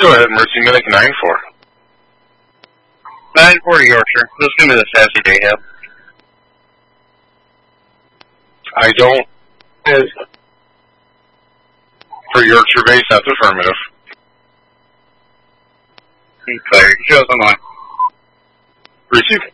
Go ahead, Mercy Medic 9-4. 9-4 to Yorkshire. This is going to be the Sassy Dayhab. I don't. For Yorkshire base, that's affirmative. Clear. Show us online. Receive.